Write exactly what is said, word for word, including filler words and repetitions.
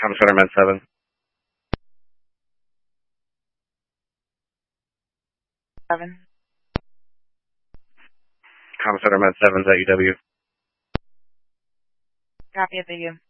Center Med seven. Seven. Center Med seven, is that U W? Copy of the U.